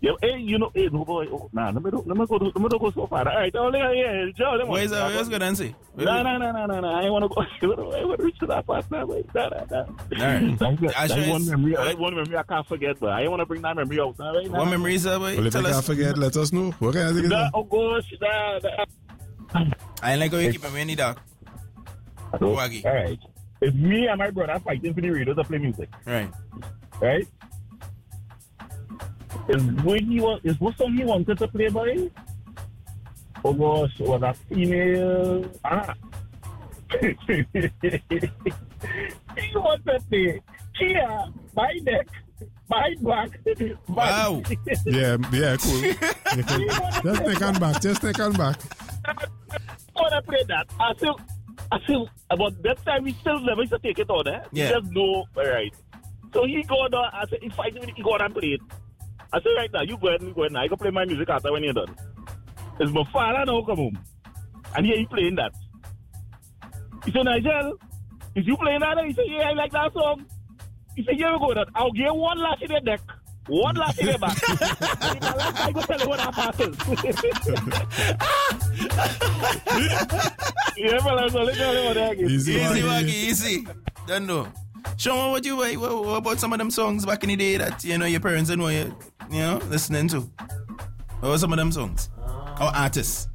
Yeah, hey, no boy. Oh, nah, let me go so far. All right, Joe, Where's going to say? No. I ain't want to go. I want to reach to that part now. Nah. That's one memory I can't forget, but I ain't want to bring that memory out. What memory is that, boy? Well, if I can't forget, let us know. What can I think? Oh gosh, I ain't like how you keep me in the dark. All right. It's me and my brother fighting for the radio to play music. Right. Is what song he wanted to play, boy? Oh gosh, was a female. He wanted to play Kia, my neck, my back. Wow. Yeah, cool. Just take on back. I want to play that. I feel about that time we still never used to take it on, Yeah. He just know, right. So he go down, I said, he fight me, he go down and play it. I said, right now, you go ahead now. I go play my music after when you're done. It's my father now come home. And here he playing that. He said, Nigel, is you playing that? He said, yeah, I like that song. He said, here we go. That I'll give one lash in the deck. One lash in the back. I go tell you what happens. Yeah, but so let's tell you what that is. Easy. Don't know. Show me what about some of them songs back in the day that, your parents didn't know you listening to? What were some of them songs? Or artists?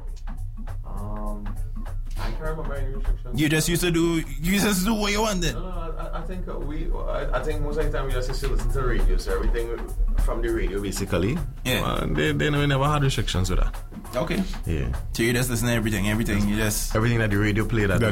I can't remember any restrictions. You just used to do what you wanted. No, I think I think most of the time we just used to listen to the radio, so everything from the radio basically. Yeah. They never had restrictions with that. Okay. Yeah. So you just listen to everything you just... Everything that the radio played at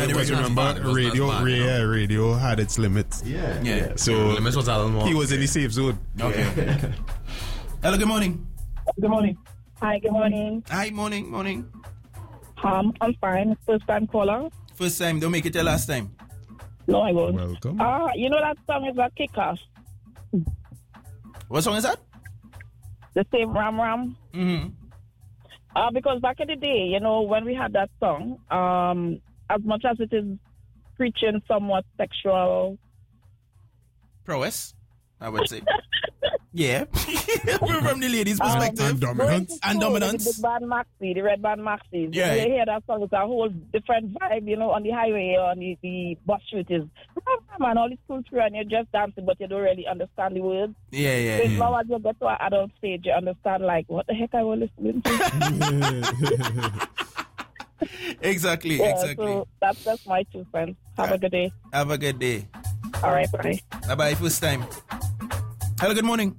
Radio had its limits. Yeah. So the limits was a little more. He was in the safe zone. Okay. Hello, good morning. Good morning. Hi, good morning. Hi, morning. I'm fine. First time caller. First time, don't make it your last time. No, I won't. Welcome. You know that song is a kick-off. What song is that? The same Ram Ram. Mm-hmm. Because back in the day, when we had that song, as much as it is preaching somewhat sexual prowess, I would say. Yeah. From the ladies' perspective. And dominance. The band Maxi, the red band Maxi. Yeah. You hear that song, it's a whole different vibe, on the highway or on the bus street is man, all this cool through and you're just dancing, but you don't really understand the words. Yeah. So now as you get to an adult stage, you understand, like, what the heck I was listening to? Exactly. So that's my 2 cents. Have a good day. Have a good day. All right, bye. Bye-bye, first time. Hello, good morning.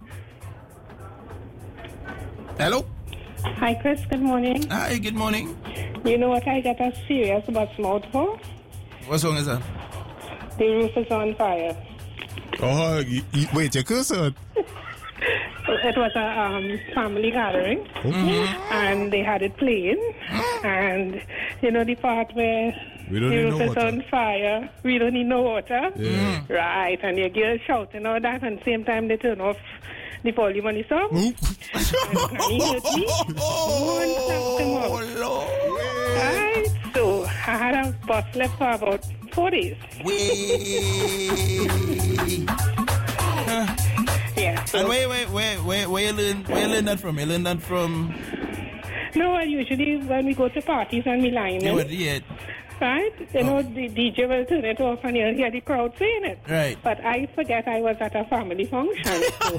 Hello? Hi, Chris. Good morning. Hi, good morning. You know what I get a serious bus mouth for? What song is that? The Roof is on Fire. Oh, wait, your cursor. It was a family gathering, and they had it playing, and the part where we don't the need roof no is water. on fire, we don't need no water. Yeah. Right, and your girls shouting all that, and at the same time they turn off the volume on the song. And Granny heard me. Oh, Lord. Right, so I had a bus left for about 4 days. Yeah. So And where you learn that from? You learn that from... No, usually when we go to parties and we line in, Yeah. right? The DJ will turn it off and you'll hear the crowd saying it. Right. But I forget I was at a family function.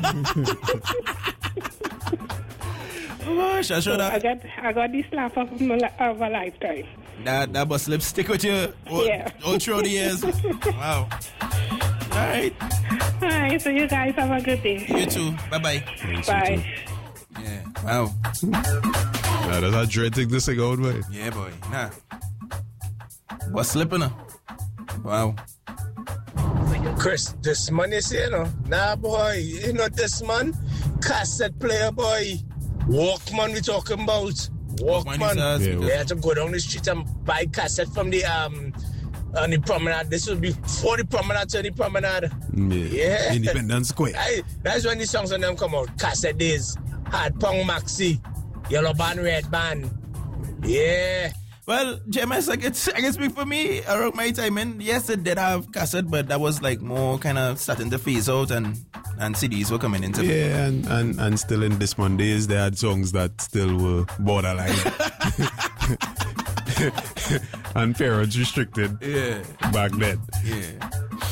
Oh gosh, I should have... I got the slap of a lifetime. That bus slip stick with you all through the years. Wow. All right. All right, so you guys have a good day. You too. Bye-bye. Bye. Yeah. Wow. That's a dread thing to sing out, boy. Yeah, boy. Nah. Bus slipping her. Wow. Chris, this man you say, Nah, boy. You know this man? Cassette player, boy. Walkman we talking about. Walkman. We had to go down the street and buy cassette from the on the promenade. This would be 40 promenade to the promenade. Yeah. Independence Square. That's when the songs on them come out. Cassette days. Hard Pong Maxi. Yellow band, red band. Yeah. Well, JMS, I can speak for me around my time. And yes, it did have cassette, but that was like more kind of starting to phase out and CDs were coming into it. Yeah, and still in this Mondays, they had songs that still were borderline. And parents restricted back then. Yeah.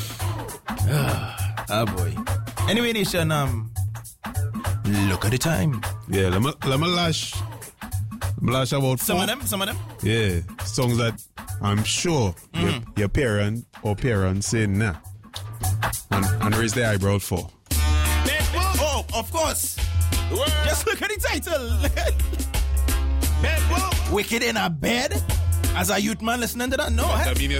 Oh boy. Anyway, Nation, look at the time. Yeah, let me lash about some of them. Yeah, songs that I'm sure your parent or parents say nah. And raise the eyebrow for. Oh, of course. Just look at the title. Wicked in a bed. As a youth man listening to that, no. I mean,